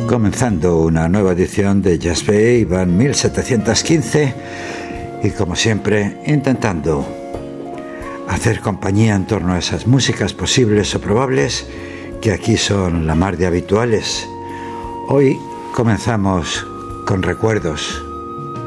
Comenzando una nueva edición de Jazz Bay, van 1715 y como siempre intentando hacer compañía en torno a esas músicas posibles o probables que aquí son la mar de habituales. Hoy comenzamos con recuerdos.